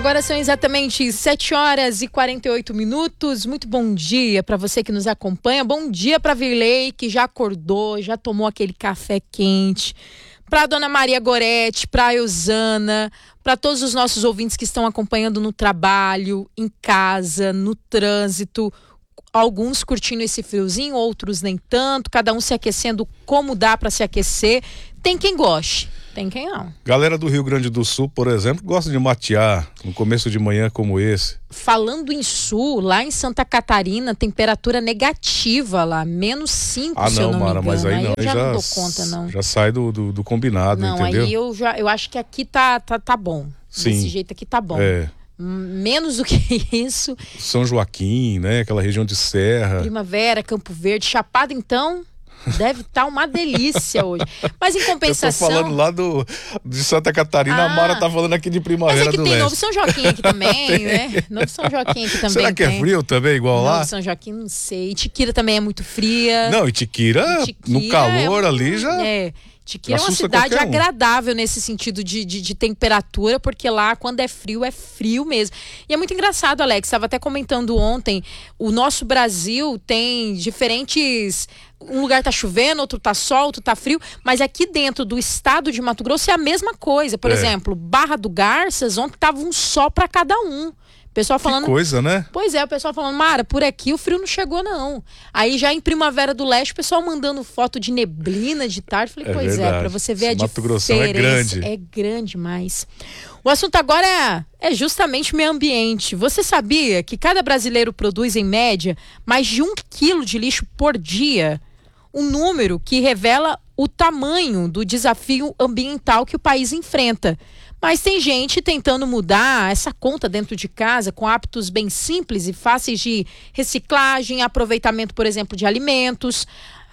Agora são exatamente 7h48. Muito bom dia para você que nos acompanha. Bom dia para Virley, que já acordou, já tomou aquele café quente. Para Dona Maria Goretti, para a Eusana, para todos os nossos ouvintes que estão acompanhando no trabalho, em casa, no trânsito. Alguns curtindo esse friozinho, outros nem tanto. Cada um se aquecendo como dá para se aquecer. Tem quem goste. Tem quem não. Galera do Rio Grande do Sul, por exemplo, gosta de matear no começo de manhã como esse. Falando em sul, lá em Santa Catarina, temperatura negativa lá, -5, se eu não me engano. Mas aí não, eu já não dou conta, não. Já sai do combinado, não, entendeu? Aí eu acho que aqui tá bom. Sim. Desse jeito aqui tá bom. É. Menos do que isso. São Joaquim, né? Aquela região de serra. Primavera, Campo Verde, Chapada, então... Deve estar uma delícia hoje. Mas em compensação... Eu tô falando lá de Santa Catarina, a Mara tá falando aqui de Primavera do Leste. Mas é que tem Novo São Joaquim aqui também, né? Novo São Joaquim aqui também. Será que é frio também, igual lá? Novo São Joaquim, não sei. Itiquira também é muito fria. Não, Itiquira no calor ali já... Itiquira é uma cidade agradável nesse sentido de temperatura, porque lá quando é frio mesmo. E é muito engraçado, Alex, estava até comentando ontem, o nosso Brasil tem diferentes... Um lugar tá chovendo, outro tá sol, outro tá frio, mas aqui dentro do estado de Mato Grosso é a mesma coisa. Por exemplo, Barra do Garças, ontem tava um sol para cada um. Pessoal falando... Que coisa, né? Pois é, o pessoal falando, Mara, por aqui o frio não chegou, não. Aí já em Primavera do Leste, o pessoal mandando foto de neblina de tarde. Falei, pra você ver a diferença. Mato Grossão é grande. É grande demais. O assunto agora é justamente meio ambiente. Você sabia que cada brasileiro produz, em média, mais de 1 quilo de lixo por dia? Um número que revela o tamanho do desafio ambiental que o país enfrenta. Mas tem gente tentando mudar essa conta dentro de casa com hábitos bem simples e fáceis de reciclagem, aproveitamento, por exemplo, de alimentos.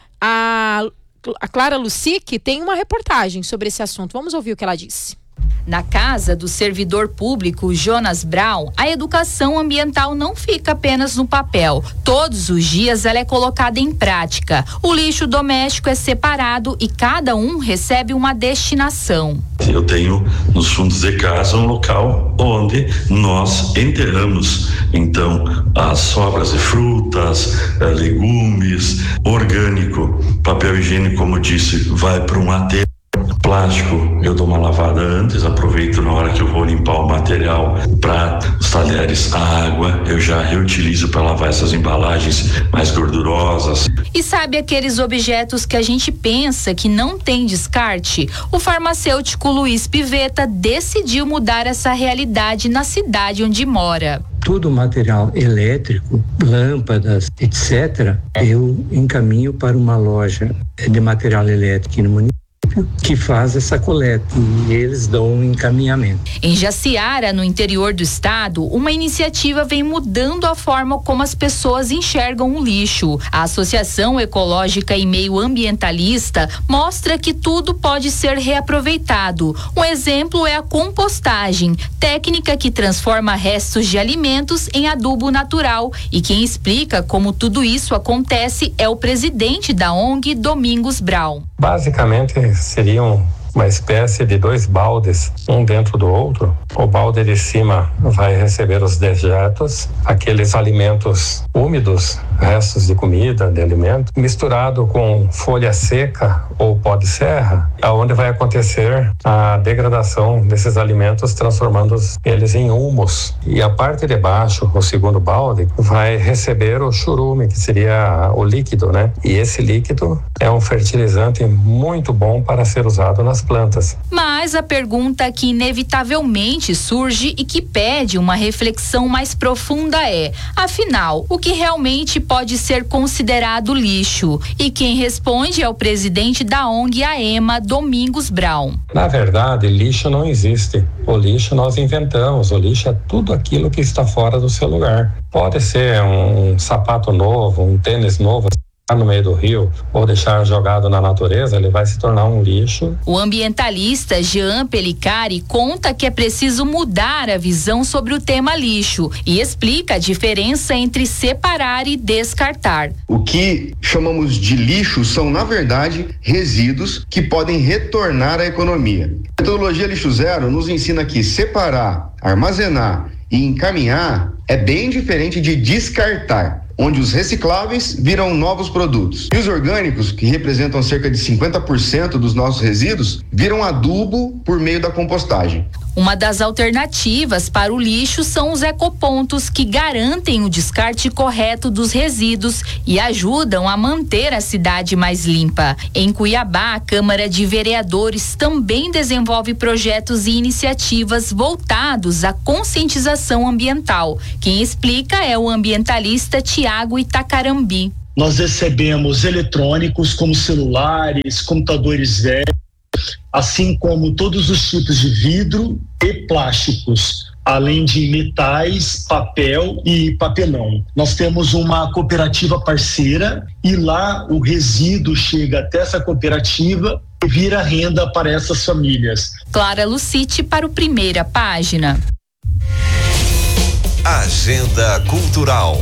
A Clara Lucic tem uma reportagem sobre esse assunto. Vamos ouvir o que ela disse. Na casa do servidor público Jonas Brown, a educação ambiental não fica apenas no papel. Todos os dias ela é colocada em prática. O lixo doméstico é separado e cada um recebe uma destinação. Eu tenho nos fundos de casa um local onde nós enterramos, então, as sobras de frutas, legumes, orgânico, papel higiênico, como disse, vai para um aterro. Plástico, eu dou uma lavada antes, aproveito na hora que eu vou limpar o material, prato, os talheres, a água, eu já reutilizo para lavar essas embalagens mais gordurosas. E sabe aqueles objetos que a gente pensa que não tem descarte? O farmacêutico Luiz Pivetta decidiu mudar essa realidade na cidade onde mora. Todo o material elétrico, lâmpadas, etc., eu encaminho para uma loja de material elétrico no município que faz essa coleta e eles dão um encaminhamento. Em Jaciara, no interior do estado, uma iniciativa vem mudando a forma como as pessoas enxergam o lixo. A Associação Ecológica e Meio Ambientalista mostra que tudo pode ser reaproveitado. Um exemplo é a compostagem, técnica que transforma restos de alimentos em adubo natural. E quem explica como tudo isso acontece é o presidente da ONG, Domingos Brown. Basicamente, seriam uma espécie de 2 baldes, um dentro do outro. O balde de cima vai receber os dejetos, aqueles alimentos úmidos, restos de comida, de alimento, misturado com folha seca ou pó de serra, aonde vai acontecer a degradação desses alimentos, transformando eles em humus. E a parte de baixo, o segundo balde, vai receber o churume, que seria o líquido, né? E esse líquido é um fertilizante muito bom para ser usado nas plantas. Mas a pergunta que inevitavelmente surge e que pede uma reflexão mais profunda é: afinal, o que realmente pode ser considerado lixo? E quem responde é o presidente da ONG AEMA, Domingos Brown. Na verdade, lixo não existe. O lixo nós inventamos. O lixo é tudo aquilo que está fora do seu lugar. Pode ser um sapato novo, um tênis novo, no meio do rio ou deixar jogado na natureza, ele vai se tornar um lixo. O ambientalista Jean Pellicari conta que é preciso mudar a visão sobre o tema lixo e explica a diferença entre separar e descartar. O que chamamos de lixo são, na verdade, resíduos que podem retornar à economia. A metodologia Lixo Zero nos ensina que separar, armazenar e encaminhar é bem diferente de descartar, onde os recicláveis viram novos produtos. E os orgânicos, que representam cerca de 50% dos nossos resíduos, viram adubo por meio da compostagem. Uma das alternativas para o lixo são os ecopontos, que garantem o descarte correto dos resíduos e ajudam a manter a cidade mais limpa. Em Cuiabá, a Câmara de Vereadores também desenvolve projetos e iniciativas voltados à conscientização ambiental. Quem explica é o ambientalista Tiago Itacarambi. Nós recebemos eletrônicos como celulares, computadores velhos, assim como todos os tipos de vidro e plásticos, além de metais, papel e papelão. Nós temos uma cooperativa parceira e lá o resíduo chega até essa cooperativa e vira renda para essas famílias. Clara Lucite para o Primeira Página. Agenda Cultural.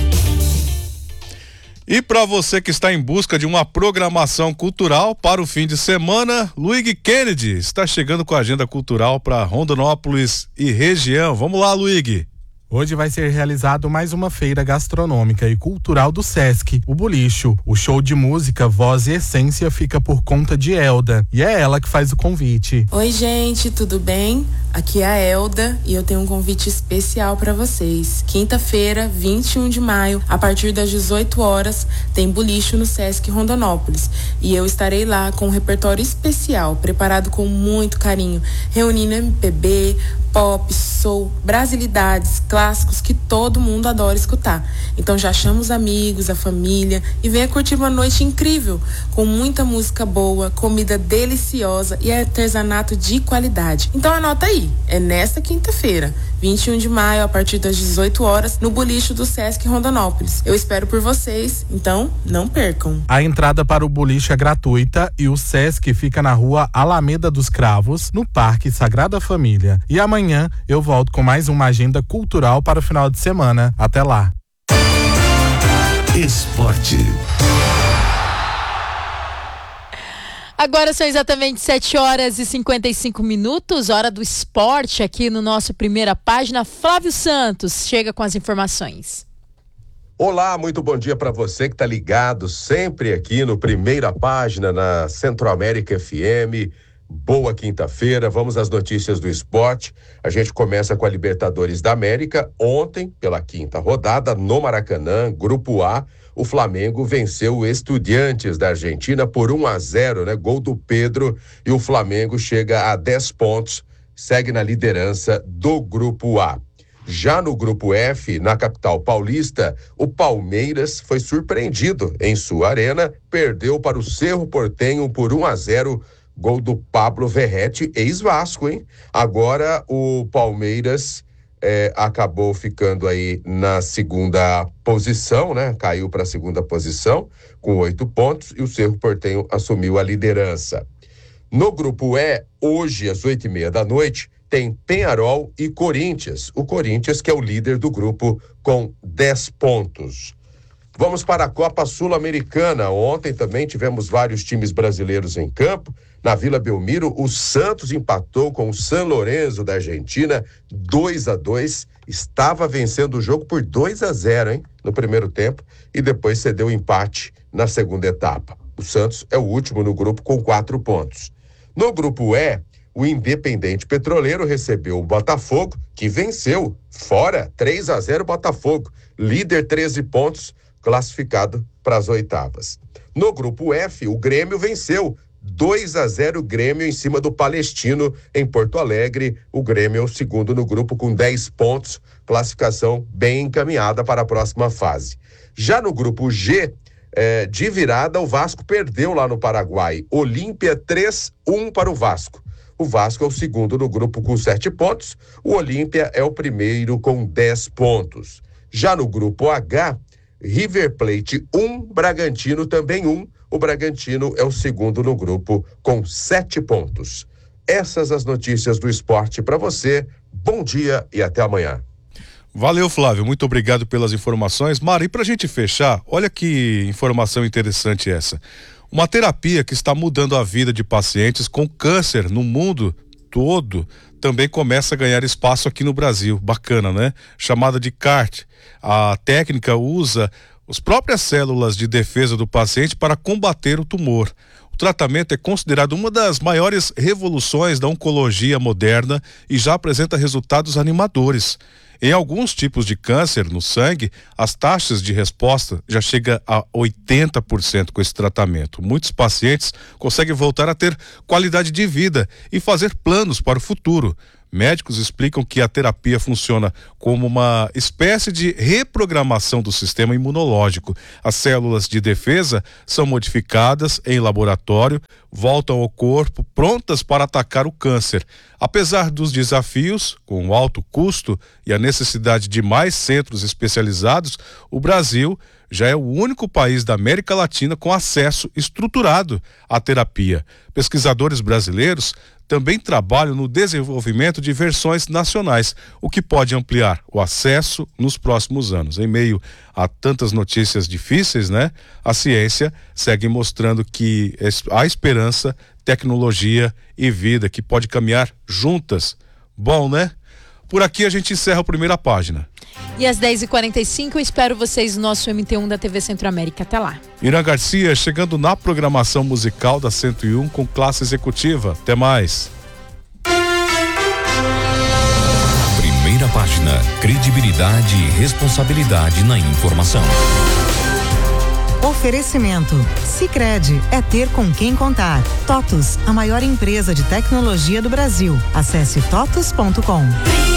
E para você que está em busca de uma programação cultural para o fim de semana, Luigi Kennedy está chegando com a agenda cultural para Rondonópolis e região. Vamos lá, Luigi. Hoje vai ser realizado mais uma feira gastronômica e cultural do Sesc, o Bulicho. O show de música Voz e Essência fica por conta de Elda, e é ela que faz o convite. Oi, gente, tudo bem? Aqui é a Elda e eu tenho um convite especial para vocês. Quinta-feira, 21 de maio, a partir das 18 horas, tem Bulicho no Sesc Rondonópolis. E eu estarei lá com um repertório especial, preparado com muito carinho, reunindo MPB, pop, soul, brasilidades, clássicos que todo mundo adora escutar. Então já chama os amigos, a família e venha curtir uma noite incrível, com muita música boa, comida deliciosa e artesanato de qualidade. Então anota aí, é nesta quinta-feira, 21 de maio, a partir das 18 horas, no Bulicho do Sesc Rondonópolis. Eu espero por vocês, então não percam. A entrada para o Bulicho é gratuita e o Sesc fica na rua Alameda dos Cravos, no Parque Sagrada Família. E amanhã eu volto com mais uma agenda cultural para o final de semana. Até lá. Esporte. Agora são exatamente 7h55, hora do esporte aqui no nosso Primeira Página. Flávio Santos chega com as informações. Olá, muito bom dia para você que está ligado sempre aqui no Primeira Página na Centro-América FM. Boa quinta-feira, vamos às notícias do esporte. A gente começa com a Libertadores da América. Ontem, pela quinta rodada, no Maracanã, Grupo A, o Flamengo venceu o Estudiantes da Argentina por 1-0, né? Gol do Pedro, e o Flamengo chega a 10 pontos, segue na liderança do Grupo A. Já no Grupo F, na capital paulista, o Palmeiras foi surpreendido em sua arena, perdeu para o Cerro Porteño por 1-0, gol do Pablo Verratti, ex-Vasco, hein? Agora o Palmeiras acabou ficando aí na segunda posição, né? Caiu para a segunda posição com 8 pontos e o Cerro Porteño assumiu a liderança. No Grupo E, hoje às 20h30 da noite, tem Peñarol e Corinthians. O Corinthians que é o líder do grupo com 10 pontos. Vamos para a Copa Sul-Americana. Ontem também tivemos vários times brasileiros em campo. Na Vila Belmiro, o Santos empatou com o San Lorenzo da Argentina, 2-2. Estava vencendo o jogo por 2-0, hein? No primeiro tempo, e depois cedeu empate na segunda etapa. O Santos é o último no grupo com 4 pontos. No Grupo E, o Independente Petroleiro recebeu o Botafogo, que venceu fora 3-0 Botafogo, líder 13 pontos, classificado para as oitavas. No Grupo F, o Grêmio venceu 2-0 Grêmio em cima do Palestino em Porto Alegre. O Grêmio é o segundo no grupo com 10 pontos, classificação bem encaminhada para a próxima fase. Já no Grupo G, de virada, o Vasco perdeu lá no Paraguai. Olímpia 3-1 para o Vasco. O Vasco é o segundo no grupo com 7 pontos. O Olímpia é o primeiro com 10 pontos. Já no Grupo H, River Plate 1, Bragantino também 1. O Bragantino é o segundo no grupo com 7 pontos. Essas as notícias do esporte para você. Bom dia e até amanhã. Valeu, Flávio, muito obrigado pelas informações. Mari, pra gente fechar, olha que informação interessante essa. Uma terapia que está mudando a vida de pacientes com câncer no mundo todo também começa a ganhar espaço aqui no Brasil. Bacana, né? Chamada de CAR-T. A técnica usa as próprias células de defesa do paciente para combater o tumor. O tratamento é considerado uma das maiores revoluções da oncologia moderna e já apresenta resultados animadores. Em alguns tipos de câncer no sangue, as taxas de resposta já chegam a 80% com esse tratamento. Muitos pacientes conseguem voltar a ter qualidade de vida e fazer planos para o futuro. Médicos explicam que a terapia funciona como uma espécie de reprogramação do sistema imunológico. As células de defesa são modificadas em laboratório, voltam ao corpo prontas para atacar o câncer. Apesar dos desafios, com o alto custo e a necessidade de mais centros especializados, o Brasil já é o único país da América Latina com acesso estruturado à terapia. Pesquisadores brasileiros também trabalham no desenvolvimento de versões nacionais, o que pode ampliar o acesso nos próximos anos. Em meio a tantas notícias difíceis, né? A ciência segue mostrando que há esperança, tecnologia e vida que pode caminhar juntas. Bom, né? Por aqui a gente encerra a primeira página. E às 10h45 eu espero vocês no nosso MT1 da TV Centro-América. Até lá. Irã Garcia chegando na programação musical da 101 com classe executiva. Até mais. Primeira página. Credibilidade e responsabilidade na informação. Oferecimento. Sicredi é ter com quem contar. TOTUS, a maior empresa de tecnologia do Brasil. Acesse totus.com.